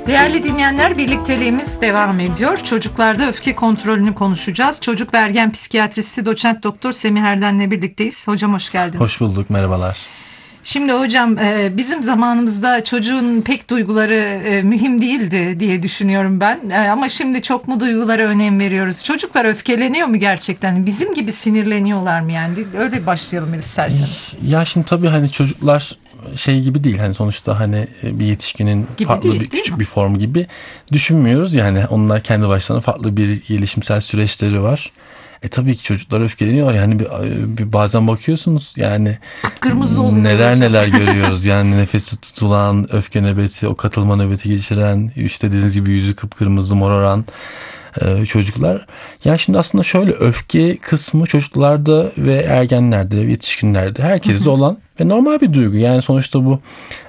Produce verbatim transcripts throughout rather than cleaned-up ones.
Değerli dinleyenler, birlikteliğimiz devam ediyor. Çocuklarda öfke kontrolünü konuşacağız. Çocuk ve ergen psikiyatristi doçent doktor Semih Erden'le birlikteyiz. Hocam hoş geldiniz. Hoş bulduk, merhabalar. Şimdi hocam bizim zamanımızda çocuğun pek duyguları mühim değildi diye düşünüyorum ben. Ama şimdi çok mu duygulara önem veriyoruz? Çocuklar öfkeleniyor mu gerçekten? Bizim gibi sinirleniyorlar mı yani? Öyle başlayalım isterseniz. Ya şimdi tabii hani çocuklar şey gibi değil. Hani sonuçta hani bir yetişkinin gibi farklı değil, bir küçük bir form gibi düşünmüyoruz. Yani onlar kendi başlarına farklı bir gelişimsel süreçleri var. E tabii ki çocuklar öfkeleniyor. Yani bir, bir bazen bakıyorsunuz yani kırmızı oluyor neler hocam. neler görüyoruz. Yani nefesi tutulan, öfke nöbeti, o katılma nöbeti geçiren, işte dediğiniz gibi yüzü kıpkırmızı moraran e, çocuklar. Yani şimdi aslında şöyle, öfke kısmı çocuklarda ve ergenlerde, yetişkinlerde, herkeste olan ve normal bir duygu. Yani sonuçta bu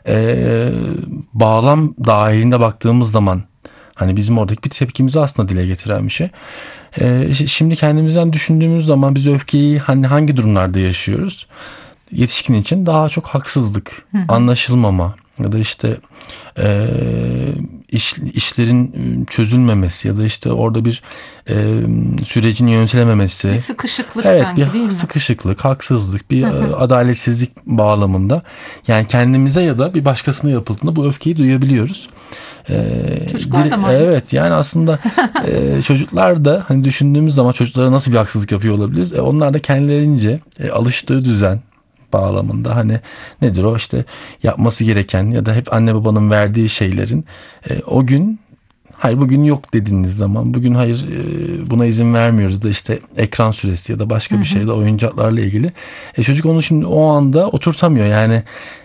e, bağlam dahilinde baktığımız zaman hani bizim oradaki bir tepkimizi aslında dile getiren bir şey. Ee, şimdi kendimizden düşündüğümüz zaman biz öfkeyi hani hangi durumlarda yaşıyoruz? Yetişkin için daha çok haksızlık, hı hı. anlaşılmama ya da işte e, iş, işlerin çözülmemesi ya da işte orada bir e, sürecin yönetilememesi. Bir sıkışıklık evet, sanki bir değil mi? Sıkışıklık, haksızlık, bir hı hı. adaletsizlik bağlamında. Yani kendimize ya da bir başkasına yapıldığında bu öfkeyi duyabiliyoruz. Ee, Çocuklar da mı? Evet, yani aslında e, çocuklar da hani düşündüğümüz zaman çocuklara nasıl bir haksızlık yapıyor olabiliriz? E, onlar da kendilerince e, alıştığı düzen bağlamında hani nedir o, işte yapması gereken ya da hep anne babanın verdiği şeylerin e, o gün hayır bugün yok dediğiniz zaman, bugün hayır buna izin vermiyoruz da işte ekran süresi ya da başka bir şeyde oyuncaklarla ilgili. E çocuk onu şimdi o anda oturtamıyor. Yani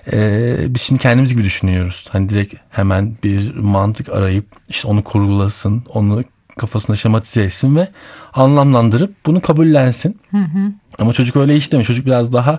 e, biz şimdi kendimiz gibi düşünüyoruz. Hani direkt hemen bir mantık arayıp işte onu kurgulasın, onu kafasına şematize etsin ve anlamlandırıp bunu kabullensin. Hı hı. Ama çocuk öyle işlemiyor. Çocuk biraz daha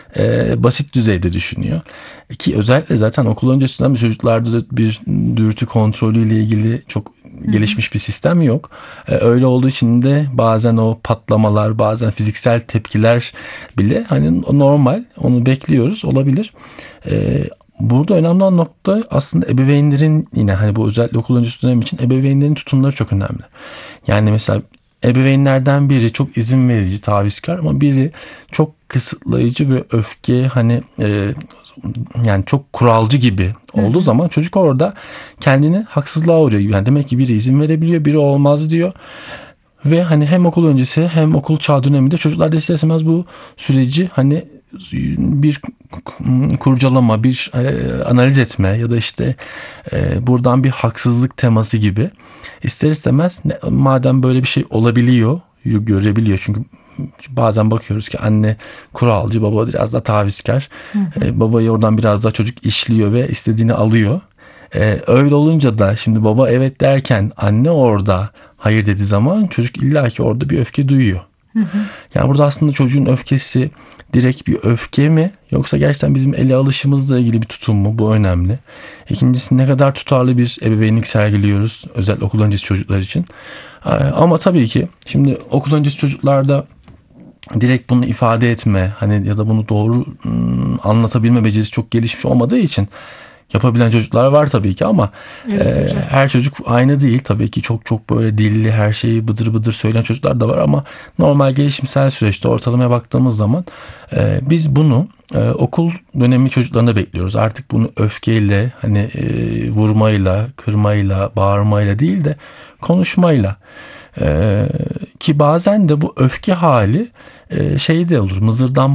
e, basit düzeyde düşünüyor. Ki özellikle zaten okul öncesinden bir çocuklarda da bir dürtü kontrolüyle ilgili çok Hı-hı. gelişmiş bir sistem yok. E, öyle olduğu için de bazen o patlamalar, bazen fiziksel tepkiler bile hani normal. Onu bekliyoruz, olabilir. E, Burada önemli olan nokta aslında ebeveynlerin, yine hani bu özellikle okul öncesi dönem için ebeveynlerin tutumları çok önemli. Yani mesela ebeveynlerden biri çok izin verici, tavizkar, ama biri çok kısıtlayıcı ve öfke hani e, yani çok kuralcı gibi olduğu Hı-hı. zaman çocuk orada kendini haksızlığa uğruyor. Yani demek ki biri izin verebiliyor, biri olmaz diyor. Ve hani hem okul öncesi hem okul çağ döneminde çocuklar da ister istemez bu süreci hani bir kurcalama, bir e, analiz etme ya da işte e, buradan bir haksızlık teması gibi ister istemez, madem böyle bir şey olabiliyor, görebiliyor. Çünkü bazen bakıyoruz ki anne kuralcı, baba biraz da tavizkar. Hı hı. E, babayı oradan biraz daha çocuk işliyor ve istediğini alıyor. E, öyle olunca da şimdi baba evet derken anne orada hayır dediği zaman çocuk illaki orada bir öfke duyuyor. Hı hı. Yani burada aslında çocuğun öfkesi direkt bir öfke mi, yoksa gerçekten bizim ele alışımızla ilgili bir tutum mu? Bu önemli. İkincisi, ne kadar tutarlı bir ebeveynlik sergiliyoruz özellikle okul öncesi çocuklar için. Ama tabii ki şimdi okul öncesi çocuklarda direkt bunu ifade etme hani ya da bunu doğru anlatabilme becerisi çok gelişmiş olmadığı için yapabilen çocuklar var tabii ki, ama evet, e, her çocuk aynı değil. Tabii ki çok çok böyle dilli, her şeyi bıdır bıdır söyleyen çocuklar da var, ama normal gelişimsel süreçte ortalamaya baktığımız zaman e, biz bunu e, okul dönemi çocuklarında bekliyoruz. Artık bunu öfkeyle, hani e, vurmayla, kırmayla, bağırmayla değil de konuşmayla. E, ki bazen de bu öfke hali e, şey de olur, mızırdan